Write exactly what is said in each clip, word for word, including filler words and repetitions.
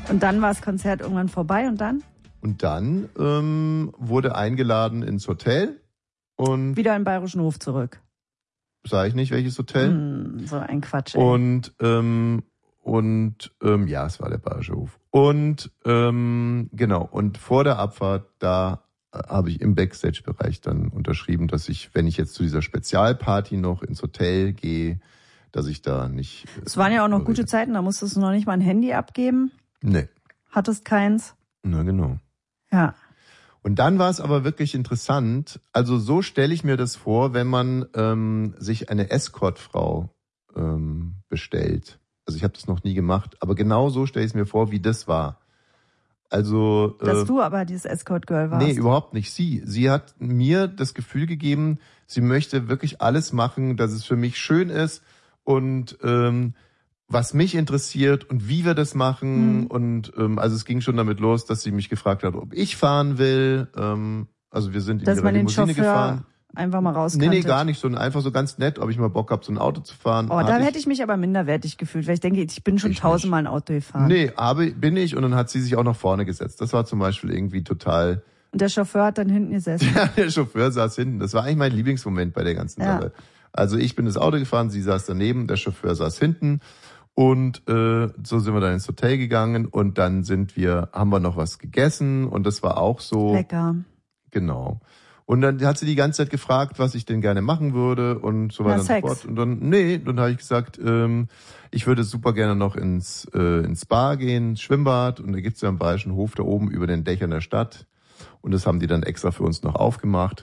Und dann war das Konzert irgendwann vorbei und dann? Und dann ähm, wurde eingeladen ins Hotel und... Wieder in Bayerischen Hof zurück. Sag ich nicht, welches Hotel. Hm, so ein Quatsch. Ey. Und, ähm, und ähm, ja, es war der Bayerische Hof. Und ähm, genau, und vor der Abfahrt, da äh, habe ich im Backstage-Bereich dann unterschrieben, dass ich, wenn ich jetzt zu dieser Spezialparty noch ins Hotel gehe, dass ich da nicht... Äh, es waren ja auch noch gute Zeiten, da musstest du noch nicht mal ein Handy abgeben. Nee. Hattest keins. Na genau. Ja. Und dann war es aber wirklich interessant. Also so stelle ich mir das vor, wenn man ähm, sich eine Escortfrau ähm, bestellt. Also ich habe das noch nie gemacht, aber genau so stelle ich es mir vor, wie das war. Also äh, dass du aber dieses Escort-Girl warst. Nee, überhaupt nicht. Sie. Sie hat mir das Gefühl gegeben, sie möchte wirklich alles machen, dass es für mich schön ist und ähm, was mich interessiert und wie wir das machen. Mhm. Und ähm, also es ging schon damit los, dass sie mich gefragt hat, ob ich fahren will. Ähm, also wir sind in dass ihrer man Limousine den Chauffeur gefahren. Einfach mal rauskantet. Nee, nee, gar nicht. So einfach so ganz nett, ob ich mal Bock habe, so ein Auto zu fahren. Oh, da hätte ich mich aber minderwertig gefühlt, weil ich denke, ich bin schon tausendmal ein Auto gefahren. Nee, aber bin ich. Und dann hat sie sich auch nach vorne gesetzt. Das war zum Beispiel irgendwie total... Und der Chauffeur hat dann hinten gesessen. Ja, der Chauffeur saß hinten. Das war eigentlich mein Lieblingsmoment bei der ganzen ja. Sache. Also ich bin das Auto gefahren, sie saß daneben, der Chauffeur saß hinten. Und äh, so sind wir dann ins Hotel gegangen und dann sind wir, haben wir noch was gegessen und das war auch so... Lecker. Genau. Und dann hat sie die ganze Zeit gefragt, was ich denn gerne machen würde und so weiter und so fort. Und dann, nee, dann habe ich gesagt, ähm, ich würde super gerne noch ins äh, ins Spa gehen, ins Schwimmbad. Und da gibt's ja einen Bayerischen Hof da oben über den Dächern der Stadt. Und das haben die dann extra für uns noch aufgemacht.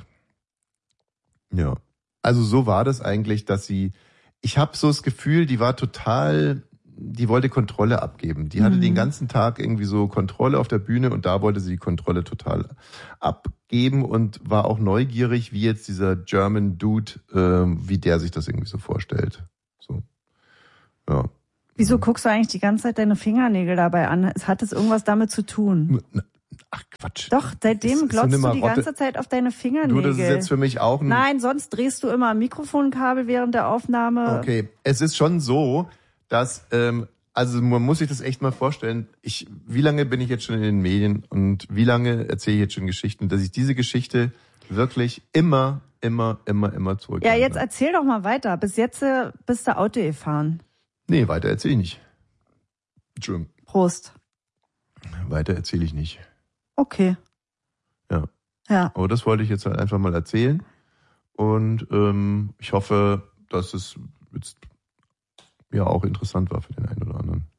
Ja. Also so war das eigentlich, dass sie, ich habe so das Gefühl, die war total, die wollte Kontrolle abgeben. Die hatte mhm. den ganzen Tag irgendwie so Kontrolle auf der Bühne und da wollte sie die Kontrolle total abgeben und war auch neugierig, wie jetzt dieser German Dude, äh, wie der sich das irgendwie so vorstellt. So, ja. Wieso guckst du eigentlich die ganze Zeit deine Fingernägel dabei an? Hat das irgendwas damit zu tun? Ach Quatsch. Doch, seitdem glotzt so du die ganze Zeit auf deine Fingernägel. Du, das ist jetzt für mich auch ein... Nein, sonst drehst du immer am Mikrofonkabel während der Aufnahme. Okay, es ist schon so, dass, ähm, also man muss sich das echt mal vorstellen, ich, wie lange bin ich jetzt schon in den Medien und wie lange erzähle ich jetzt schon Geschichten, dass ich diese Geschichte wirklich immer, immer, immer, immer zurück. Ja, jetzt erzähl doch mal weiter. Bis jetzt äh, bist du Auto gefahren. Nee, weiter erzähle ich nicht. Entschuldigung. Prost. Weiter erzähle ich nicht. Okay. Ja. Ja. Aber das wollte ich jetzt halt einfach mal erzählen. Und ähm, ich hoffe, dass es jetzt ja auch interessant war für den einen oder anderen.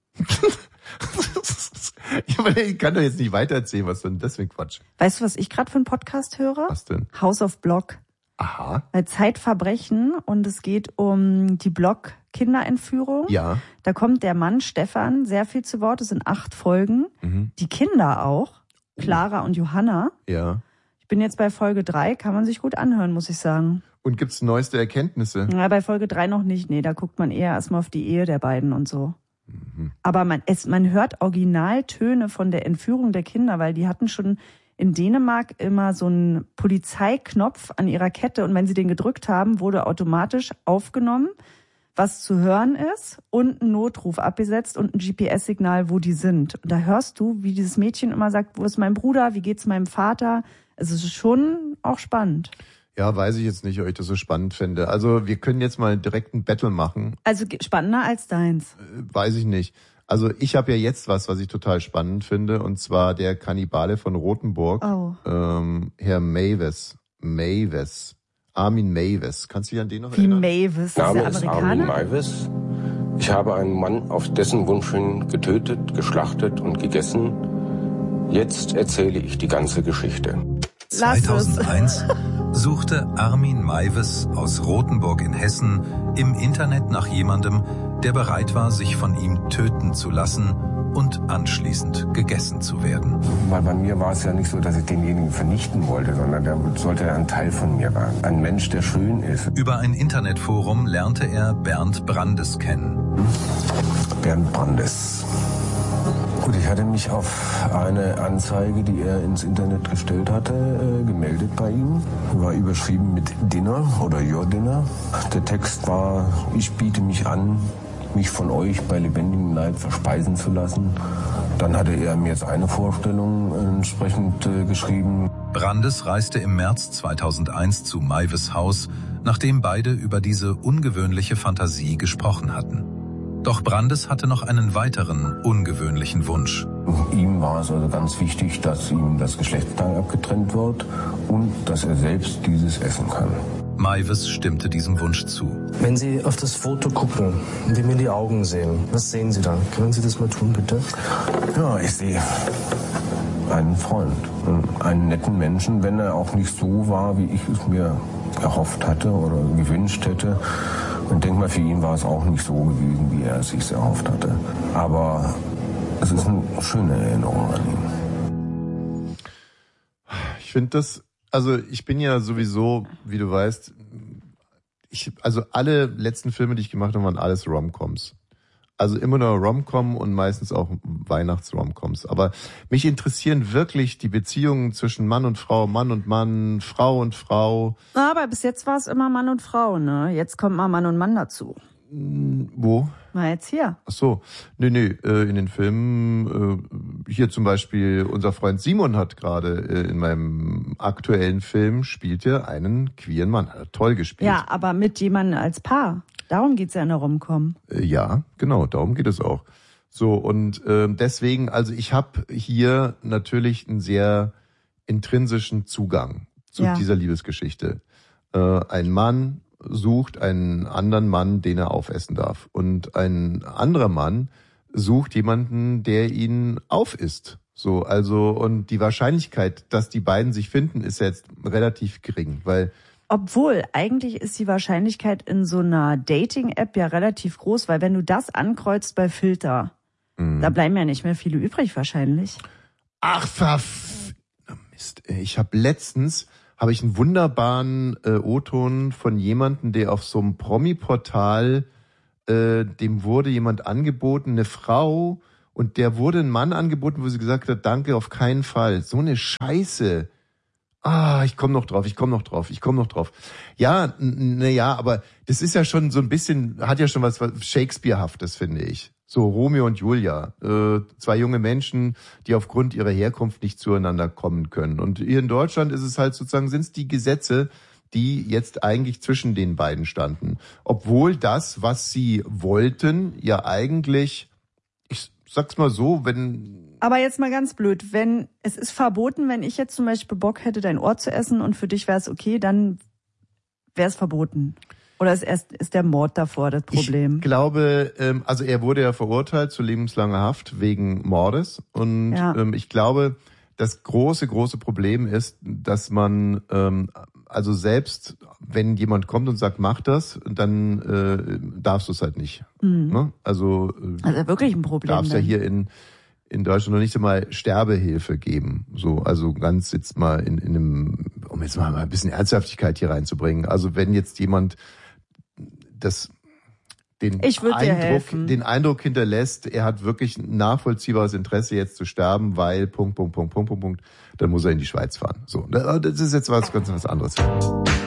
Ich kann doch jetzt nicht weitererzählen, was denn das für ein Quatsch. Weißt du, was ich gerade für einen Podcast höre? Was denn? House of Block. Aha. Bei Zeitverbrechen und es geht um die Block-Kinderentführung. Ja. Da kommt der Mann Stefan sehr viel zu Wort. Es sind acht Folgen. Mhm. Die Kinder auch. Clara und Johanna. Ja. Ich bin jetzt bei Folge drei, kann man sich gut anhören, muss ich sagen. Und gibt's neueste Erkenntnisse? Ja, bei Folge drei noch nicht. Nee, da guckt man eher erstmal auf die Ehe der beiden und so. Mhm. Aber man, es, man hört Originaltöne von der Entführung der Kinder, weil die hatten schon in Dänemark immer so einen Polizeiknopf an ihrer Kette und wenn sie den gedrückt haben, wurde automatisch aufgenommen, was zu hören ist und ein Notruf abgesetzt und ein G P S-Signal, wo die sind. Und da hörst du, wie dieses Mädchen immer sagt, wo ist mein Bruder, wie geht's meinem Vater? Also es ist schon auch spannend. Ja, weiß ich jetzt nicht, ob ich das so spannend finde. Also wir können jetzt mal direkt ein Battle machen. Also spannender als deins. Äh, weiß ich nicht. Also ich habe ja jetzt was, was ich total spannend finde, und zwar der Kannibale von Rothenburg, oh. ähm, Herr Mavis. Mavis. Armin Mavis. Kannst du dich an den noch Wie erinnern? Mavis? Ist der Name ist Amerikaner? Armin Mavis. Ich habe einen Mann auf dessen Wunsch hin getötet, geschlachtet und gegessen. Jetzt erzähle ich die ganze Geschichte. zweitausendeins suchte Armin Mavis aus Rothenburg in Hessen im Internet nach jemandem, der bereit war, sich von ihm töten zu lassen und anschließend gegessen zu werden. Weil bei mir war es ja nicht so, dass ich denjenigen vernichten wollte, sondern der sollte ein Teil von mir sein. Ein Mensch, der schön ist. Über ein Internetforum lernte er Bernd Brandes kennen. Bernd Brandes. Gut, ich hatte mich auf eine Anzeige, die er ins Internet gestellt hatte, äh, gemeldet bei ihm. War überschrieben mit Dinner oder Your Dinner. Der Text war, ich biete mich an, mich von euch bei lebendigem Leib verspeisen zu lassen. Dann hatte er mir jetzt eine Vorstellung entsprechend äh, geschrieben. Brandes reiste im März zweitausendeins zu Maives Haus, nachdem beide über diese ungewöhnliche Fantasie gesprochen hatten. Doch Brandes hatte noch einen weiteren ungewöhnlichen Wunsch. Ihm war es also ganz wichtig, dass ihm das Geschlechtsteil abgetrennt wird und dass er selbst dieses essen kann. Maives stimmte diesem Wunsch zu. Wenn Sie auf das Foto gucken, wie mir in die Augen sehen, was sehen Sie dann? Können Sie das mal tun, bitte? Ja, ich sehe einen Freund, einen netten Menschen, wenn er auch nicht so war, wie ich es mir erhofft hatte oder gewünscht hätte. Und denke mal, für ihn war es auch nicht so gewesen, wie er es sich erhofft hatte. Aber es ist eine schöne Erinnerung an ihn. Ich finde das, also ich bin ja sowieso, wie du weißt, ich, also alle letzten Filme, die ich gemacht habe, waren alles Rom-Coms. Also immer nur Rom-Com und meistens auch Weihnachts-Rom-Coms. Aber mich interessieren wirklich die Beziehungen zwischen Mann und Frau, Mann und Mann, Frau und Frau. Aber bis jetzt war es immer Mann und Frau, ne? Jetzt kommt mal Mann und Mann dazu. Wo? Na, jetzt hier. Ach so. Nee, nee, in den Filmen, hier zum Beispiel unser Freund Simon hat gerade in meinem aktuellen Film, spielt er einen queeren Mann. Hat er toll gespielt. Ja, aber mit jemandem als Paar. Darum geht's ja in der Rom-Com. Ja, genau, darum geht es auch. So, und äh, deswegen, also ich habe hier natürlich einen sehr intrinsischen Zugang zu ja. dieser Liebesgeschichte. Äh, ein Mann sucht einen anderen Mann, den er aufessen darf. Und ein anderer Mann sucht jemanden, der ihn aufisst. So, also, und die Wahrscheinlichkeit, dass die beiden sich finden, ist jetzt relativ gering, weil Obwohl, eigentlich ist die Wahrscheinlichkeit in so einer Dating-App ja relativ groß, weil wenn du das ankreuzt bei Filter, mhm. da bleiben ja nicht mehr viele übrig wahrscheinlich. Ach, verf... Mist, ey. Ich habe letztens, habe ich einen wunderbaren äh, O-Ton von jemandem, der auf so einem Promi-Portal, äh, dem wurde jemand angeboten, eine Frau, und der wurde ein Mann angeboten, wo sie gesagt hat, danke, auf keinen Fall. So eine Scheiße. Ah, ich komme noch drauf, ich komme noch drauf, ich komme noch drauf. Ja, na ja, aber das ist ja schon so ein bisschen, hat ja schon was, was Shakespeare-haftes, finde ich. So Romeo und Julia, äh, zwei junge Menschen, die aufgrund ihrer Herkunft nicht zueinander kommen können. Und hier in Deutschland ist es halt sozusagen, sind es die Gesetze, die jetzt eigentlich zwischen den beiden standen. Obwohl das, was sie wollten, ja eigentlich, ich sag's mal so, wenn... Aber jetzt mal ganz blöd, wenn es ist verboten, wenn ich jetzt zum Beispiel Bock hätte, dein Ohr zu essen und für dich wäre es okay, dann wäre es verboten. Oder ist erst ist der Mord davor das Problem? Ich glaube, ähm, also er wurde ja verurteilt zu lebenslanger Haft wegen Mordes. Und ja. ähm, ich glaube, das große, große Problem ist, dass man, ähm, also selbst wenn jemand kommt und sagt, mach das, dann äh, darfst du es halt nicht. Mhm. Ne? Also, äh, also wirklich ein Problem. Darfst ja hier in in Deutschland noch nicht einmal Sterbehilfe geben. So, also ganz jetzt mal in, in einem, um jetzt mal ein bisschen Ernsthaftigkeit hier reinzubringen. Also wenn jetzt jemand das den Eindruck, den Eindruck hinterlässt, er hat wirklich ein nachvollziehbares Interesse jetzt zu sterben, weil Punkt, Punkt, Punkt, Punkt, Punkt, Punkt, dann muss er in die Schweiz fahren. So, das ist jetzt was ganz was anderes.